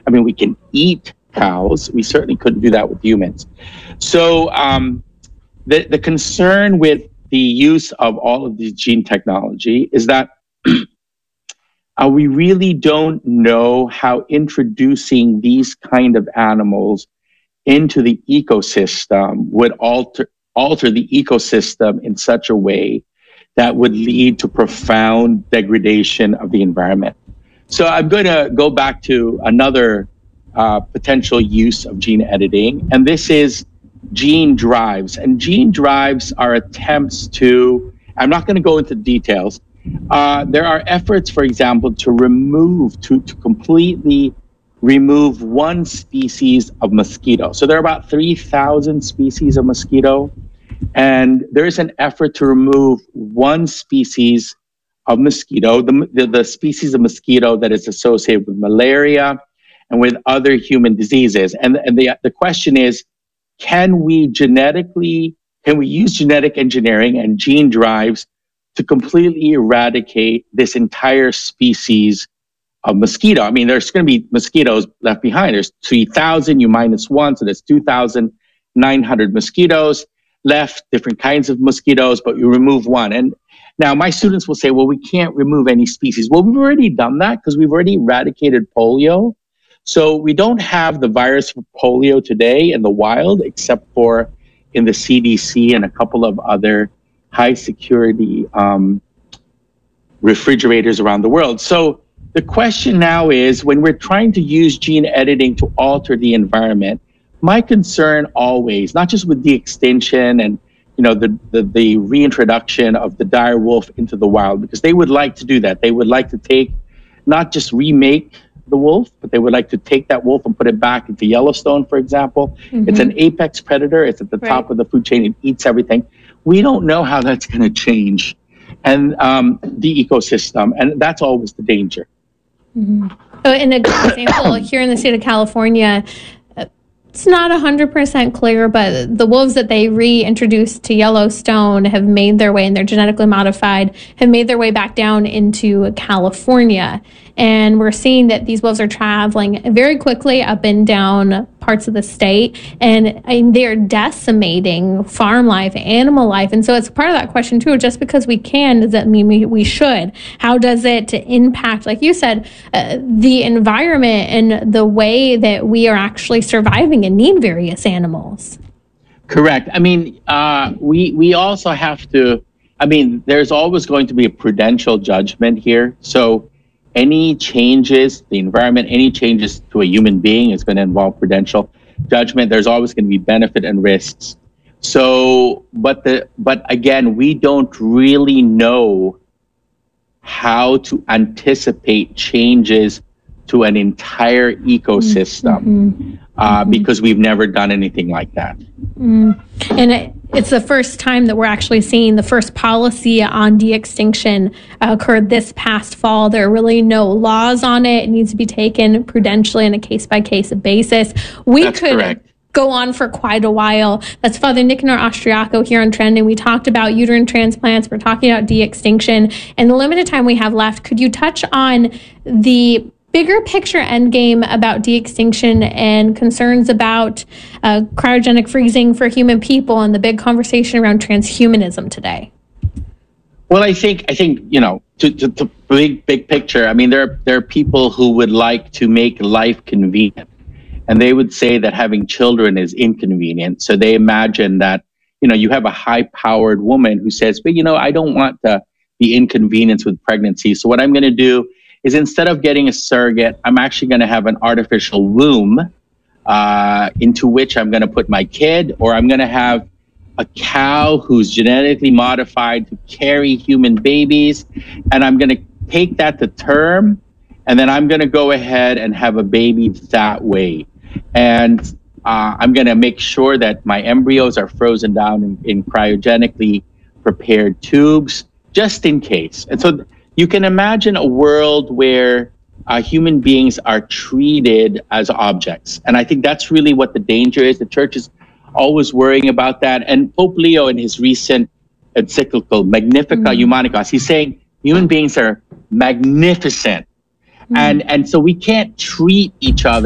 I mean, we can eat cows. We certainly couldn't do that with humans. So the concern with the use of all of these gene technology is that we really don't know how introducing these kind of animals into the ecosystem would alter the ecosystem in such a way that would lead to profound degradation of the environment. So I'm going to go back to another potential use of gene editing, and this is gene drives. And gene drives are attempts to, I'm not going to go into details. There are efforts, for example, to completely remove one species of mosquito. So there are about 3,000 species of mosquito, and there is an effort to remove one species of mosquito, the species of mosquito that is associated with malaria and with other human diseases. And the question is, can we use genetic engineering and gene drives to completely eradicate this entire species of mosquito? I mean, there's going to be mosquitoes left behind. There's 3,000, you minus one, so there's 2,900 mosquitoes left, different kinds of mosquitoes, but you remove one. And now my students will say, well, we can't remove any species. Well, we've already done that because we've already eradicated polio. So we don't have the virus of polio today in the wild, except for in the CDC and a couple of other high security refrigerators around the world. So the question now is, when we're trying to use gene editing to alter the environment, my concern always, not just with de-extinction and the reintroduction of the dire wolf into the wild, because they would like to do that. They would like to take, not just remake the wolf, but they would like to take that wolf and put it back into Yellowstone, for example. Mm-hmm. It's an apex predator. It's at the top of the food chain. It eats everything. We don't know how that's going to change and the ecosystem, and that's always the danger. Mm-hmm. So in a good example, here in the state of California, it's not 100% clear, but the wolves that they reintroduced to Yellowstone have made their way, and they're genetically modified, have made their way back down into California. And we're seeing that these wolves are traveling very quickly up and down parts of the state, and they're decimating farm life, animal life. And so it's part of that question too, just because we can, does that mean we should? How does it impact, like you said, the environment and the way that we are actually surviving and need various animals? Correct. I mean, we also have to, there's always going to be a prudential judgment here. So any changes, the environment, any changes to a human being is going to involve prudential judgment. There's always going to be benefit and risks. So, but again, we don't really know how to anticipate changes to an entire ecosystem because we've never done anything like that. And it's the first time that we're actually seeing the first policy on de-extinction occurred this past fall. There are really no laws on it. It needs to be taken prudentially on a case-by-case basis. That's correct. Go on for quite a while. That's Father Nicanor Austriaco here on Trending. We talked about uterine transplants. We're talking about de-extinction. And the limited time we have left, could you touch on the bigger picture endgame about de-extinction and concerns about cryogenic freezing for human people and the big conversation around transhumanism today? Well, I think to big picture, there are people who would like to make life convenient, and they would say that having children is inconvenient. So they imagine that you have a high-powered woman who says, but I don't want to be inconvenienced with pregnancy. So what I'm going to do is, instead of getting a surrogate, I'm actually going to have an artificial womb into which I'm going to put my kid, or I'm going to have a cow who's genetically modified to carry human babies, and I'm going to take that to term, and then I'm going to go ahead and have a baby that way. And I'm going to make sure that my embryos are frozen down in cryogenically prepared tubes, just in case. And so you can imagine a world where human beings are treated as objects. And I think that's really what the danger is. The church is always worrying about that. And Pope Leo, in his recent encyclical, Magnificat Humanicos, he's saying human beings are magnificent. And so we can't treat each other